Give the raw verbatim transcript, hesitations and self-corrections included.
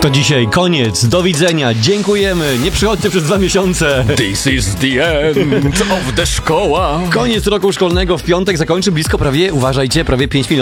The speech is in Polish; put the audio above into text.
To dzisiaj koniec, do widzenia, dziękujemy, nie przychodźcie przez dwa miesiące. This is the end of the szkoła. Koniec roku szkolnego w piątek zakończy blisko prawie, uważajcie, prawie pięć minut.